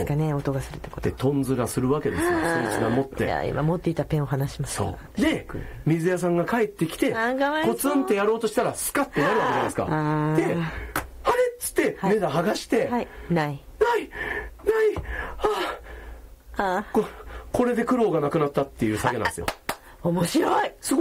ですかね、音がするってことでトンズラするわけですよ。そいつが持って、 いや今持っていたペンを離します。 そうで水屋さんが帰ってきてコツンってやろうとしたらスカッてなるわけじゃないですか。であれっつってネダ剥がして、 はい、ないこれで苦労がなくなったっていう酒なんですよ。 面白い。 すごい